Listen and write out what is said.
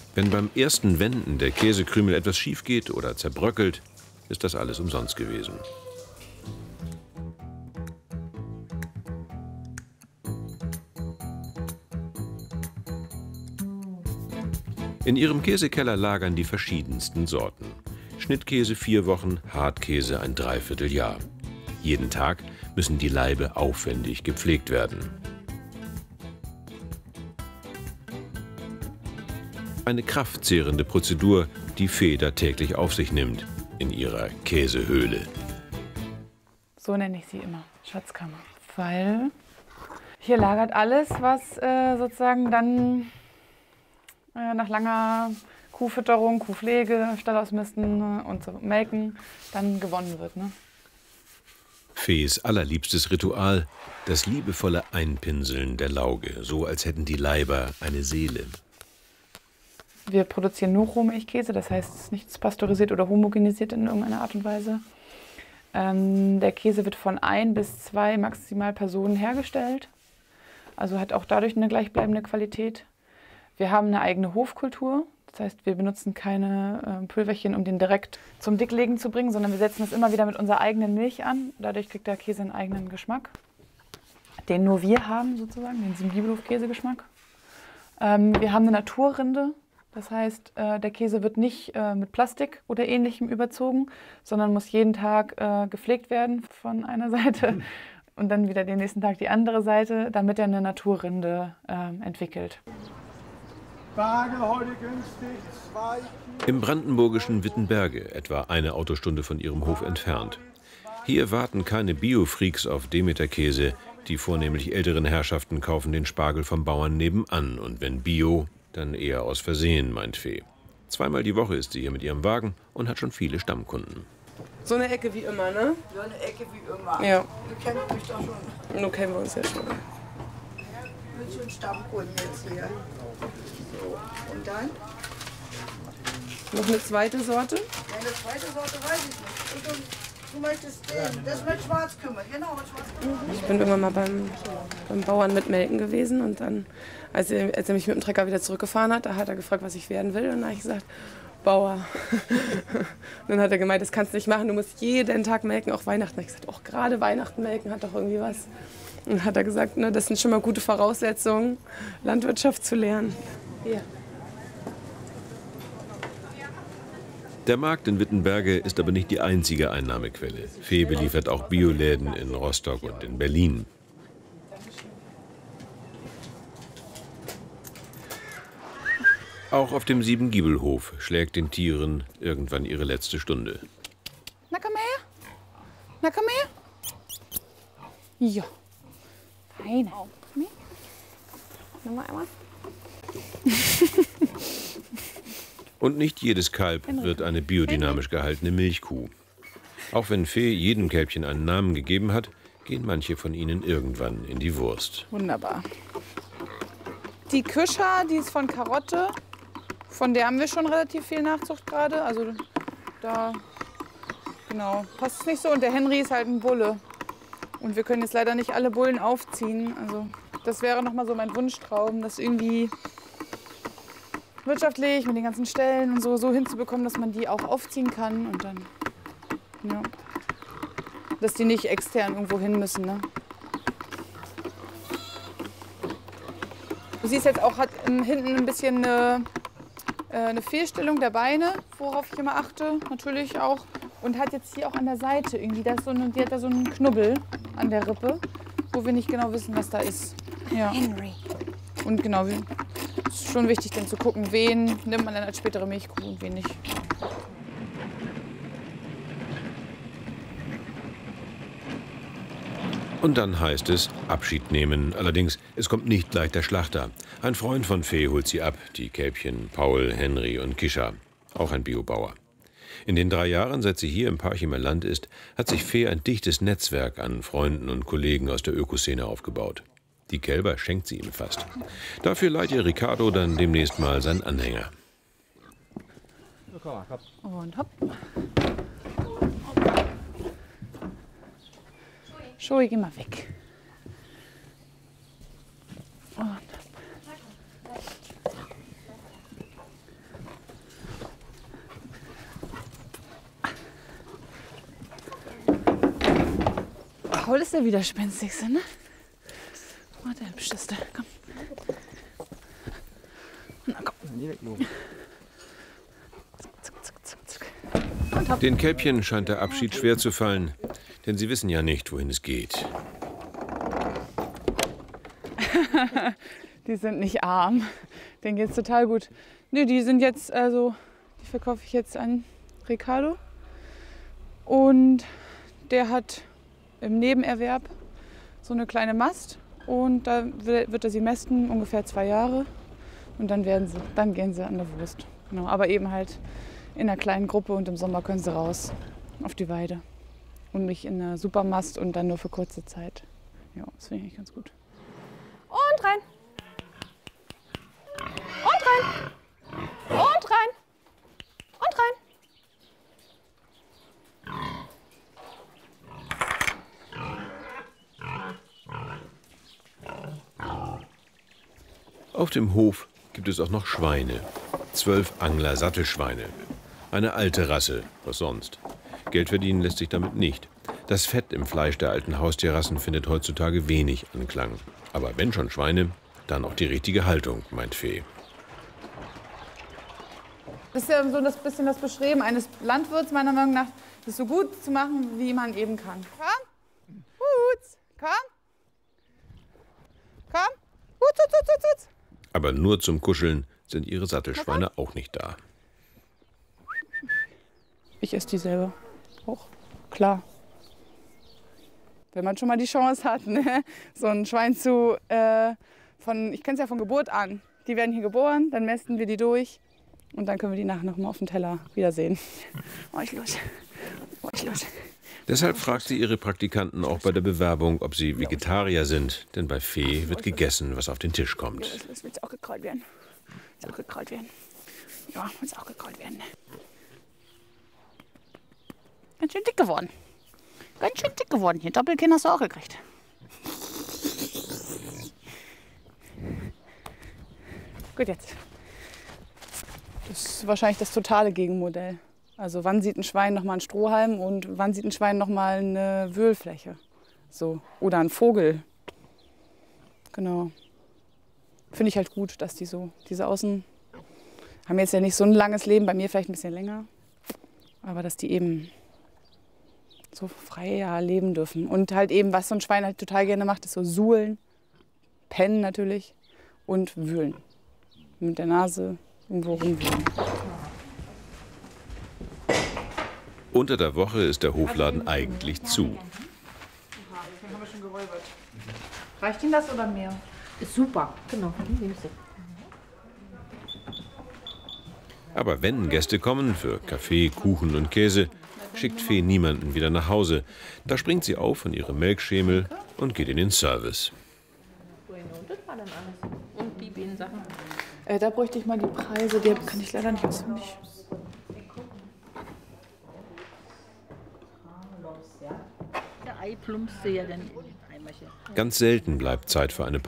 Wenn beim ersten Wenden der Käsekrümel etwas schief geht oder zerbröckelt, ist das alles umsonst gewesen. In ihrem Käsekeller lagern die verschiedensten Sorten. Schnittkäse 4 Wochen, Hartkäse ein Dreivierteljahr. Jeden Tag müssen die Laibe aufwendig gepflegt werden. Eine kraftzehrende Prozedur, die Fee da täglich auf sich nimmt in ihrer Käsehöhle. So nenne ich sie immer, Schatzkammer. Weil hier lagert alles, was sozusagen dann nach langer Kuhfütterung, Kuhpflege, Stall ausmisten und so melken, dann gewonnen wird. Ne? Fees allerliebstes Ritual, das liebevolle Einpinseln der Lauge, so als hätten die Laiber eine Seele. Wir produzieren nur Rohmilchkäse, das heißt, es ist nichts pasteurisiert oder homogenisiert in irgendeiner Art und Weise. Der Käse wird von 1 bis 2 maximal Personen hergestellt, also hat auch dadurch eine gleichbleibende Qualität. Wir haben eine eigene Hofkultur, das heißt, wir benutzen keine Pülverchen, um den direkt zum Dicklegen zu bringen, sondern wir setzen es immer wieder mit unserer eigenen Milch an. Dadurch kriegt der Käse einen eigenen Geschmack, den nur wir haben sozusagen, den Siebengiebelhof-Käsegeschmack. Wir haben eine Naturrinde. Das heißt, der Käse wird nicht mit Plastik oder Ähnlichem überzogen, sondern muss jeden Tag gepflegt werden von einer Seite und dann wieder den nächsten Tag die andere Seite, damit er eine Naturrinde entwickelt. Im brandenburgischen Wittenberge, etwa eine Autostunde von ihrem Hof entfernt. Hier warten keine Bio-Freaks auf Demeter-Käse. Die vornehmlich älteren Herrschaften kaufen den Spargel vom Bauern nebenan. Und wenn Bio, dann eher aus Versehen, meint Fee. 2-mal die Woche ist sie hier mit ihrem Wagen und hat schon viele Stammkunden. So eine Ecke wie immer, ne? So eine Ecke wie immer. Ja. Du kennst mich doch schon. Nun kennen wir uns ja schon. Ich bin schon Stammkunden jetzt hier. So. Und dann? Noch eine zweite Sorte? Ja, eine zweite Sorte weiß ich nicht. Du möchtest den, das mit Schwarzkümmel, genau, mit Schwarzkümmel. Ich bin irgendwann mal beim Bauern mit Melken gewesen und dann, als er mich mit dem Trecker wieder zurückgefahren hat, da hat er gefragt, was ich werden will und dann habe ich gesagt, Bauer. Und dann hat er gemeint, das kannst du nicht machen, du musst jeden Tag melken, auch Weihnachten. Da habe ich gesagt, auch gerade Weihnachten melken hat doch irgendwie was. Und dann hat er gesagt, ne, das sind schon mal gute Voraussetzungen, Landwirtschaft zu lernen. Ja. Der Markt in Wittenberge ist aber nicht die einzige Einnahmequelle. Fee beliefert auch Bioläden in Rostock und in Berlin. Auch auf dem Siebengiebelhof schlägt den Tieren irgendwann ihre letzte Stunde. Na, komm her. Na, komm her. Ja. Feine. Komm her. Nochmal einmal. Und nicht jedes Kalb wird eine biodynamisch gehaltene Milchkuh. Auch wenn Fee jedem Kälbchen einen Namen gegeben hat, gehen manche von ihnen irgendwann in die Wurst. Wunderbar. Die Küscher, die ist von Karotte. Von der haben wir schon relativ viel Nachzucht gerade. Also da genau, passt es nicht so. Und der Henry ist halt ein Bulle. Und wir können jetzt leider nicht alle Bullen aufziehen. Also das wäre noch mal so mein Wunschtraum, das irgendwie wirtschaftlich mit den ganzen Stellen und so hinzubekommen, dass man die auch aufziehen kann und dann, ja, dass die nicht extern irgendwo hin müssen. Ne? Du siehst jetzt auch, hat hinten ein bisschen eine Fehlstellung der Beine, worauf ich immer achte, natürlich auch. Und hat jetzt hier auch an der Seite irgendwie, die hat da so einen Knubbel an der Rippe, wo wir nicht genau wissen, was da ist. Ja. Henry. Und genau, es ist schon wichtig, dann zu gucken, wen nimmt man dann als spätere Milchkuh und wen nicht. Und dann heißt es Abschied nehmen. Allerdings, es kommt nicht gleich der Schlachter. Ein Freund von Fee holt sie ab, die Kälbchen Paul, Henry und Kischa, auch ein Biobauer. In den 3 Jahren, seit sie hier im Parchimer Land ist, hat sich Fee ein dichtes Netzwerk an Freunden und Kollegen aus der Ökoszene aufgebaut. Die Kälber schenkt sie ihm fast. Dafür leiht ihr Ricardo dann demnächst mal seinen Anhänger. Und hopp. Schoi, geh mal weg. Und hopp. Paul ist der widerspenstigste, ne? Oh, der hübscheste. Komm. Na komm. Zuck, zuck, zuck, zuck. Und hopp. Den Kälbchen scheint der Abschied schwer zu fallen, denn sie wissen ja nicht, wohin es geht. Die sind nicht arm. Denen geht's total gut. Ne, die sind jetzt, also, die verkaufe ich jetzt an Ricardo. Und der hat im Nebenerwerb so eine kleine Mast. Und da wird er sie mästen, ungefähr 2 Jahre. Und dann gehen sie an der Wurst. Genau, aber eben halt in einer kleinen Gruppe und im Sommer können sie raus auf die Weide. Und nicht in einer Supermast und dann nur für kurze Zeit. Ja, das finde ich eigentlich ganz gut. Und rein! Und rein! Und rein! Und rein! Auf dem Hof gibt es auch noch Schweine. 12 Angler-Sattelschweine. Eine alte Rasse, was sonst. Geld verdienen lässt sich damit nicht. Das Fett im Fleisch der alten Haustierrassen findet heutzutage wenig Anklang. Aber wenn schon Schweine, dann auch die richtige Haltung, meint Fee. Das ist ja so das bisschen das Bestreben eines Landwirts, meiner Meinung nach, das so gut zu machen, wie man eben kann. Komm, Hutz, komm, komm, Hutz, Hutz, Hutz, Hutz. Aber nur zum Kuscheln sind ihre Sattelschweine auch nicht da. Ich esse die selber. Auch klar. Wenn man schon mal die Chance hat, ne? So ein Schwein ich kenne es ja von Geburt an. Die werden hier geboren, dann mästen wir die durch und dann können wir die nachher noch mal auf dem Teller wiedersehen. Oh, ich los. Oh, ich los. Deshalb fragt sie ihre Praktikanten auch bei der Bewerbung, ob sie Vegetarier sind. Denn bei Fee wird gegessen, was auf den Tisch kommt. Das will auch gekrollt werden. Will auch gekrollt werden. Ja, muss auch gekrollt werden. Ganz schön dick geworden. Ganz schön dick geworden. Hier Doppelkinn hast du auch gekriegt. Gut, jetzt. Das ist wahrscheinlich das totale Gegenmodell. Also wann sieht ein Schwein noch mal einen Strohhalm und wann sieht ein Schwein noch mal eine Wühlfläche? So. Oder ein Vogel. Genau. Finde ich halt gut, dass diese Außen haben jetzt ja nicht so ein langes Leben, bei mir vielleicht ein bisschen länger. Aber dass die eben so frei leben dürfen. Und halt eben, was so ein Schwein halt total gerne macht, ist so suhlen, pennen natürlich und wühlen. Mit der Nase irgendwo rumwühlen. Unter der Woche ist der Hofladen eigentlich zu. Reicht Ihnen das oder mehr? Ist super, genau. Aber wenn Gäste kommen für Kaffee, Kuchen und Käse, schickt Fee niemanden wieder nach Hause. Da springt sie auf von ihrem Melkschemel und geht in den Service. Das war dann alles. Und die Bienensachen. Da bräuchte ich mal die Preise, die kann ich leider nicht auswendig. Der Ei plumpste ja dann in den Eimerchen. Ganz selten bleibt Zeit für eine